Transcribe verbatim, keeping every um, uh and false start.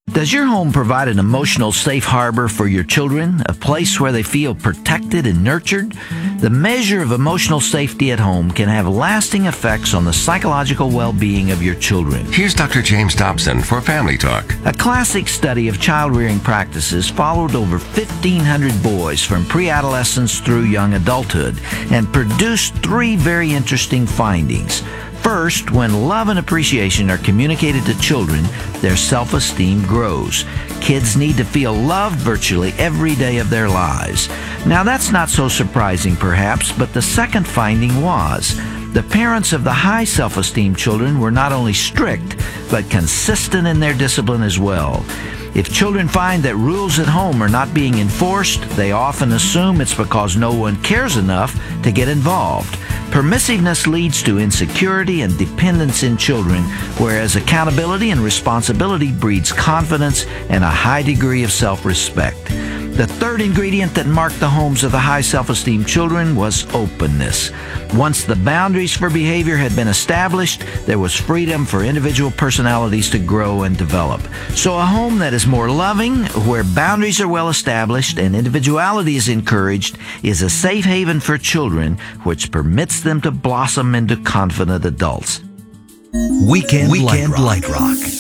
Does your home provide an emotional safe harbor for your children, a place where they feel protected and nurtured? The measure of emotional safety at home can have lasting effects on the psychological well-being of your children. Here's Doctor James Dobson for Family Talk. A classic study of child-rearing practices followed over fifteen hundred boys from pre-adolescence through young adulthood and produced three very interesting findings. First, when love and appreciation are communicated to children, their self-esteem grows. Kids need to feel loved virtually every day of their lives. Now, that's not so surprising, perhaps, but the second finding was the parents of the high self-esteem children were not only strict, but consistent in their discipline as well. If children find that rules at home are not being enforced, they often assume it's because no one cares enough to get involved. Permissiveness leads to insecurity and dependence in children, whereas accountability and responsibility breeds confidence and a high degree of self-respect. The third ingredient that marked the homes of the high self-esteem children was openness. Once the boundaries for behavior had been established, there was freedom for individual personalities to grow and develop. So a home that is more loving, where boundaries are well established and individuality is encouraged, is a safe haven for children, which permits them to blossom into confident adults. Weekend, Weekend Light Rock. Light Rock.